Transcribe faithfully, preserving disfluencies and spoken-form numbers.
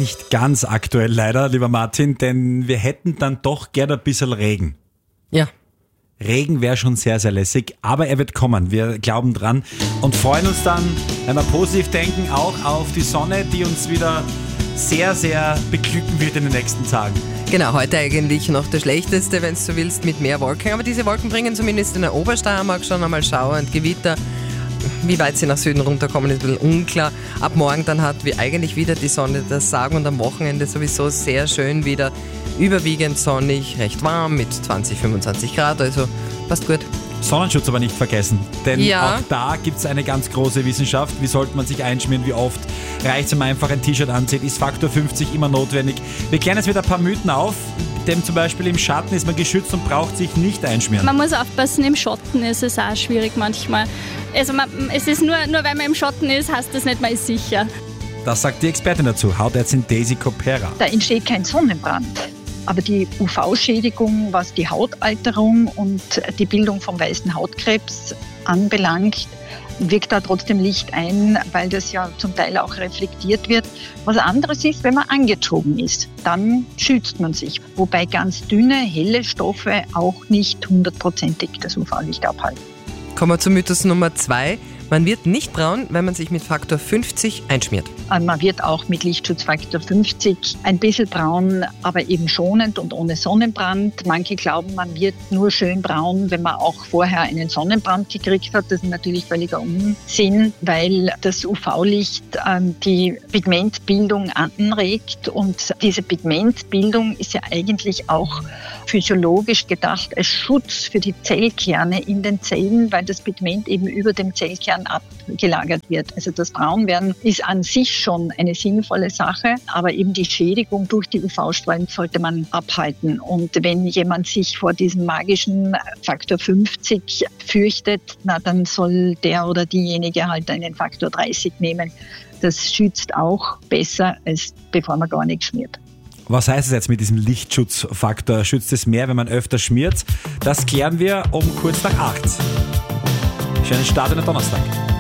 nicht ganz aktuell leider, lieber Martin, denn wir hätten dann doch gerne ein bisschen Regen. Ja. Regen wäre schon sehr, sehr lässig, aber er wird kommen. Wir glauben dran und freuen uns dann, wenn wir positiv denken, auch auf die Sonne, die uns wieder sehr, sehr beglücken wird in den nächsten Tagen. Genau, heute eigentlich noch das Schlechteste, wenn du so willst, mit mehr Wolken. Aber diese Wolken bringen zumindest in der Obersteiermark schon einmal Schauer und Gewitter. Wie weit sie nach Süden runterkommen, ist ein bisschen unklar. Ab morgen dann hat wie eigentlich wieder die Sonne das Sagen und am Wochenende sowieso sehr schön wieder. Überwiegend sonnig, recht warm mit zwanzig, fünfundzwanzig Grad, also passt gut. Sonnenschutz aber nicht vergessen, denn ja. auch da gibt es eine ganz große Wissenschaft. Wie sollte man sich einschmieren, wie oft? Reicht es, wenn man einfach ein T-Shirt anzieht? Ist Faktor fünfzig immer notwendig? Wir klären jetzt wieder ein paar Mythen auf, denn zum Beispiel im Schatten ist man geschützt und braucht sich nicht einschmieren. Man muss aufpassen, im Schatten ist es auch schwierig manchmal. Also man, es ist nur, nur weil man im Schatten ist, heißt das nicht, man ist sicher. Das sagt die Expertin dazu, Hautärztin Daisy Kopera. Da entsteht kein Sonnenbrand. Aber die U V-Schädigung, was die Hautalterung und die Bildung vom weißen Hautkrebs anbelangt, wirkt da trotzdem Licht ein, weil das ja zum Teil auch reflektiert wird. Was anderes ist, wenn man angezogen ist, dann schützt man sich. Wobei ganz dünne, helle Stoffe auch nicht hundertprozentig das U V-Licht abhalten. Kommen wir zu Mythos Nummer zwei. Man wird nicht braun, wenn man sich mit Faktor fünfzig einschmiert. Man wird auch mit Lichtschutzfaktor fünfzig ein bisschen braun, aber eben schonend und ohne Sonnenbrand. Manche glauben, man wird nur schön braun, wenn man auch vorher einen Sonnenbrand gekriegt hat. Das ist natürlich völliger Unsinn, weil das U V-Licht ähm, die Pigmentbildung anregt. Und diese Pigmentbildung ist ja eigentlich auch physiologisch gedacht als Schutz für die Zellkerne in den Zellen, weil das Pigment eben über dem Zellkern abgelagert wird. Also das Braunwerden ist an sich schon eine sinnvolle Sache, aber eben die Schädigung durch die U V-Strahlen sollte man abhalten. Und wenn jemand sich vor diesem magischen Faktor fünfzig fürchtet, na dann soll der oder diejenige halt einen Faktor dreißig nehmen. Das schützt auch besser, als bevor man gar nichts schmiert. Was heißt es jetzt mit diesem Lichtschutzfaktor? Schützt es mehr, wenn man öfter schmiert? Das klären wir um kurz nach acht. Schönen Start in den Donnerstag.